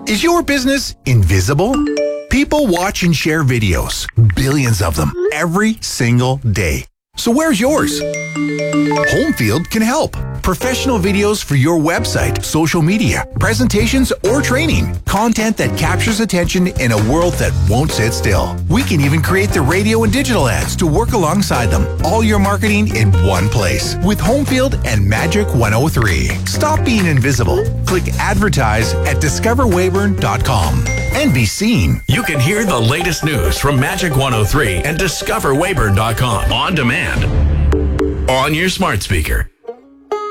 Is your business invisible? People watch and share videos, billions of them, every single day. So where's yours? Homefield can help. Professional videos for your website, social media, presentations, or training. Content that captures attention in a world that won't sit still. We can even create the radio and digital ads to work alongside them. All your marketing in one place with Homefield and Magic 103. Stop being invisible. Click advertise at discoverweyburn.com and be seen. You can hear the latest news from Magic 103 and discoverweyburn.com on demand on your smart speaker.